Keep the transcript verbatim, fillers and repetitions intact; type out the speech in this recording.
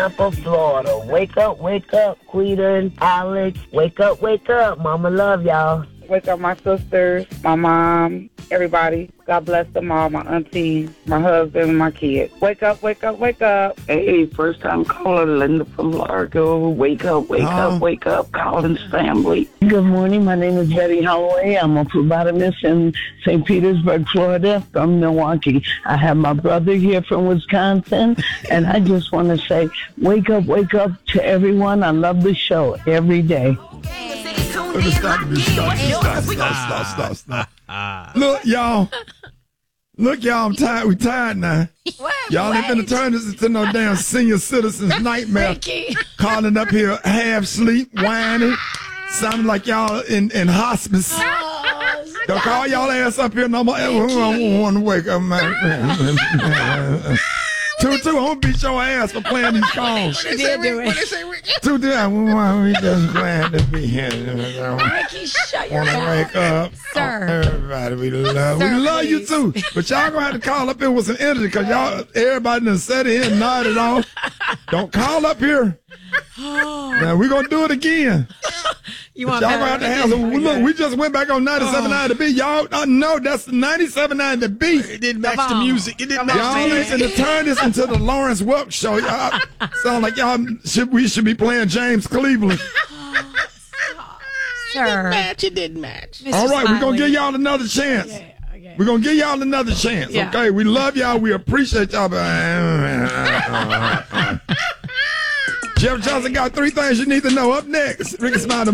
Tampa, Florida. Wake up, wake up, Quita and Alex. Wake up, wake up. Mama love y'all. Wake up my sisters, my mom, everybody. God bless them all, my aunties, my husband, and my kids. Wake up, wake up, wake up. Hey, first time caller, Linda from Largo. Wake up, wake Oh. up, wake up, Collins family. Good morning. My name is Betty Holloway. I'm a phlebotomist in Saint Petersburg, Florida, from Milwaukee. I have my brother here from Wisconsin, and I just want to say, wake up, wake up to everyone. I love the show every day. Stop, stop, stop, stop, stop, stop, stop. Look, y'all. Look, y'all, I'm tired. We tired now. What? Y'all ain't finna turn this into no damn senior citizens nightmare. Ricky. Calling up here half sleep, whining, sounding like y'all in, in hospice. Oh, Don't call y'all ass up here no more. I want to wake up, man. Two, two, I'm going to beat your ass for playing these songs. She did do it. Two, two, we just glad to be here. Ricky, shut your Want to mouth. wake up. Sir. Oh, everybody, we love Sir, We love you, please. too. But y'all going to have to call up here with some energy because y'all, everybody done sat here and nodded off. Don't call up here. Now, we're going to do it again. You But want y'all going to have to have some. Look, we just went back on ninety-seven point nine The Beat. Y'all uh, know that's ninety-seven point nine The Beat. It didn't match Come the on. music. It didn't match Y'all the ain't music. finna turn this into the Lawrence Welk show. Y'all sound like y'all should, we should be playing James Cleveland. Sir. Match. It didn't match. Mister All right, we're going Smiley. to give y'all another chance. Yeah, okay. We're going to give y'all another chance, Yeah. okay? We love y'all. We appreciate y'all. Jeff Johnson got three things you need to know. Up next, Ricky Smiley.